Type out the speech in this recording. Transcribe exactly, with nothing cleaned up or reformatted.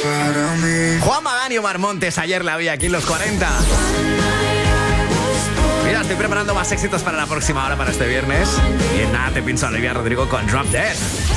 Juan Magán y Omar Montes, ayer la vi aquí en los cuarenta. Mira, estoy preparando más éxitos para la próxima hora, para este viernes. Y en nada te pienso a Olivia Rodrigo con Drop Dead.